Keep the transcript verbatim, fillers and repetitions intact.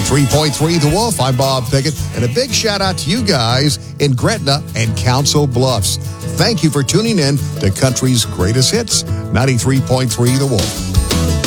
ninety-three point three The Wolf, I'm Bob Pickett, and a big shout out to you guys in Gretna and Council Bluffs. Thank you for tuning in to Country's Greatest Hits, ninety-three point three The Wolf.